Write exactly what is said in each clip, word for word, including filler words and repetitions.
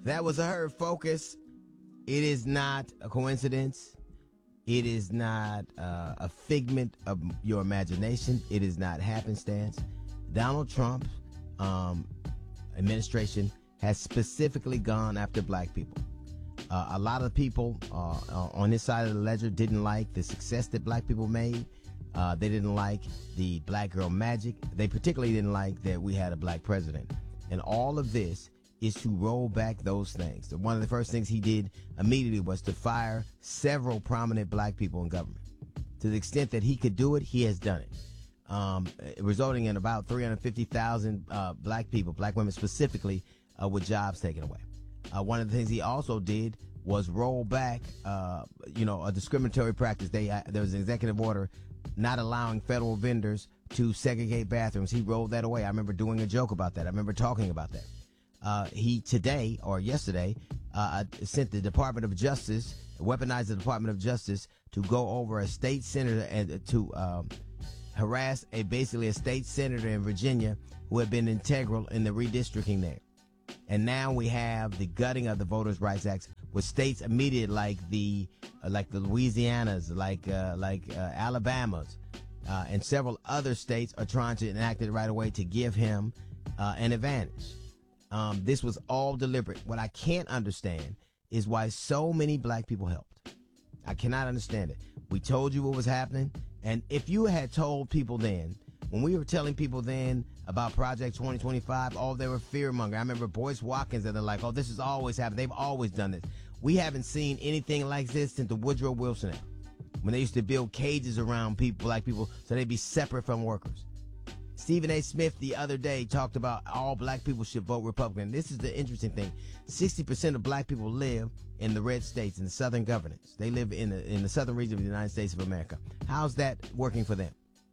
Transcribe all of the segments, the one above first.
That was her focus. It is not a coincidence. It is not uh, a figment of your imagination. It is not happenstance. Donald Trump's um, administration has specifically gone after black people. Uh, a lot of people uh, uh, on this side of the ledger didn't like the success that black people made. Uh, they didn't like the black girl magic. They particularly didn't like that we had a black president. And all of this is to roll back those things. So one of the first things he did immediately was to fire several prominent black people in government. To the extent that he could do it, he has done it, um, resulting in about three hundred fifty thousand uh, black people, black women specifically, uh, with jobs taken away. Uh, one of the things he also did was roll back, uh, you know, a discriminatory practice. They uh, there was an executive order not allowing federal vendors to segregate bathrooms. He rolled that away. I remember doing a joke about that. I remember talking about that. Uh, he today or yesterday uh, sent the Department of Justice, weaponized the Department of Justice to go over a state senator and to um, harass a basically a state senator in Virginia who had been integral in the redistricting there. And now we have the gutting of the Voters' Rights Act with states immediate like the uh, like the Louisianas, like uh, like uh, Alabamas, uh, and several other states are trying to enact it right away to give him uh, an advantage. Um, this was all deliberate. What I can't understand is why so many black people helped. I cannot understand it. We told you what was happening, and if you had told people then, when we were telling people then about Project twenty twenty-five, oh, they were fear-mongering. I remember Boyce Watkins, and they're like, oh, this has always happened. They've always done this. We haven't seen anything like this since the Woodrow Wilson era, when they used to build cages around people, black people, so they'd be separate from workers. Stephen A. Smith the other day talked about all black people should vote Republican. This is the interesting thing. sixty percent of black people live in the red states, in the southern governance. They live in the, in the southern region of the United States of America. How's that working for them?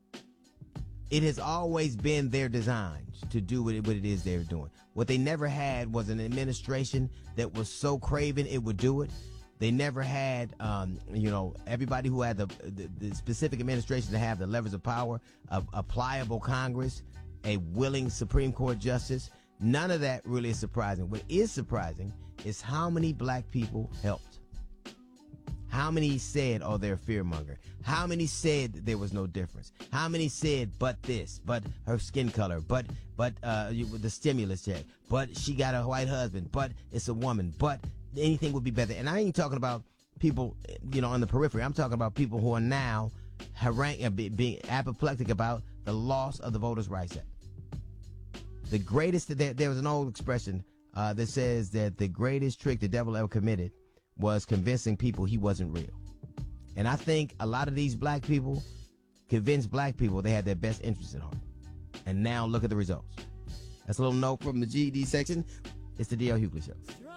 It has always been their design to do what it, what it is they're doing. What they never had was an administration that was so craven it would do it. They never had, um, you know, everybody who had the, the, the specific administration to have the levers of power, a, a pliable Congress, a willing Supreme Court justice. None of that really is surprising. What is surprising is how many black people helped. How many said, oh, they're fearmonger? How many said there was no difference? How many said, but this, but her skin color, but but uh, you, the stimulus check, but she got a white husband, but it's a woman, but anything would be better. And I ain't talking about people, you know, on the periphery. I'm talking about people who are now harangue, being apoplectic about the loss of the Voters' Rights Act. The greatest, there, there was an old expression uh, that says that the greatest trick the devil ever committed was convincing people he wasn't real. And I think a lot of these black people convinced black people they had their best interests at heart. And now look at the results. That's a little note from the G E D section. It's the D L Hughley Show.